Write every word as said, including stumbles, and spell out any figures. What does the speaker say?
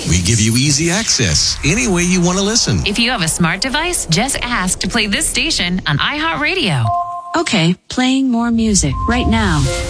We give you easy access any way you want to listen. If you have a smart device, just ask to play this station on iHeartRadio. Okay, playing more music right now.